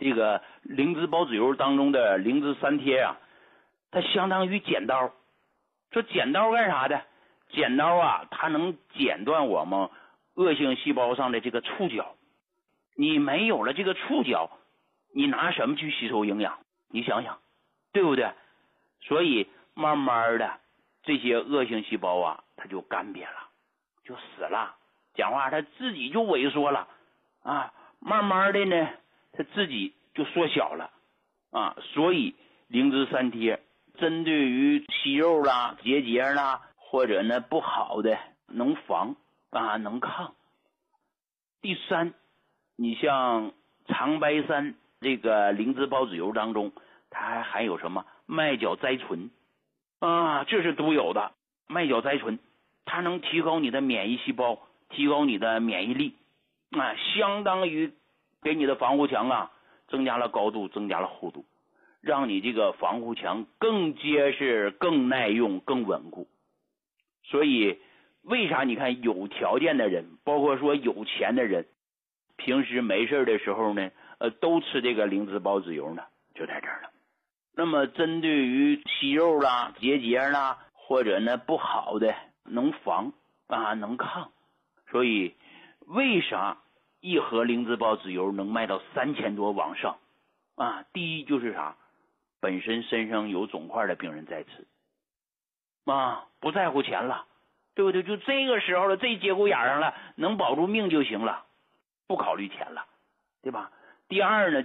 这个灵芝孢子油当中的灵芝三贴啊，它相当于剪刀。说剪刀干啥的？剪刀啊，它能剪断我们恶性细胞上的这个触角。你没有了这个触角，你拿什么去吸收营养？你想想，对不对？所以慢慢的这些恶性细胞啊，它就干瘪了，就死了。讲话它自己就萎缩了啊，慢慢的呢，它自己就缩小了啊。所以灵芝三贴针对于息肉啦、结节啦，或者呢不好的，能防啊，能抗。第三，你像长白山这个灵芝孢子油当中，它还含有什么麦角甾醇啊，这是独有的麦角甾醇，它能提高你的免疫细胞，提高你的免疫力啊，相当于给你的防护墙啊增加了高度，增加了厚度，让你这个防护墙更结实、更耐用、更稳固。所以为啥你看有条件的人，包括说有钱的人，平时没事的时候呢，都吃这个灵芝孢子油呢，就在这儿了。那么针对于息肉啦、结节啦，或者呢不好的，能防啊，能抗。所以为啥一盒灵芝孢子油能卖到3000多往上啊？第一就是啥，本身身上有肿块的病人在吃啊，不在乎钱了，对不对？就这个时候了，这节骨眼上了，能保住命就行了，不考虑钱了，对吧？第二呢，